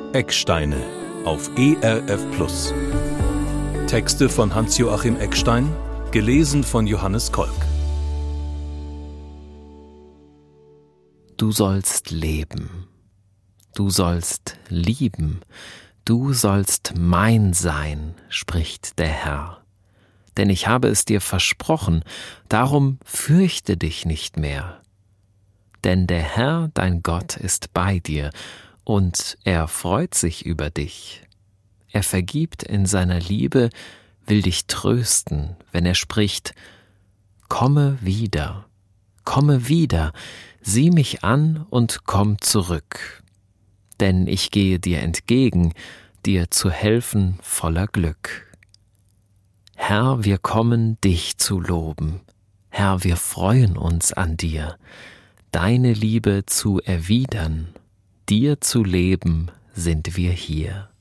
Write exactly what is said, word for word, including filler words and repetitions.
Ecksteine auf E R F Plus. Texte von Hans-Joachim Eckstein, gelesen von Johannes Kolk. Du sollst leben, du sollst lieben, du sollst mein sein, spricht der Herr. Denn ich habe es dir versprochen, darum fürchte dich nicht mehr. Denn der Herr, dein Gott, ist bei dir, und er freut sich über dich. Er vergibt in seiner Liebe, will dich trösten, wenn er spricht: Komme wieder, komme wieder, sieh mich an und komm zurück. Denn ich gehe dir entgegen, dir zu helfen voller Glück. Herr, wir kommen, dich zu loben. Herr, wir freuen uns an dir, deine Liebe zu erwidern. Dir zu leben sind wir hier.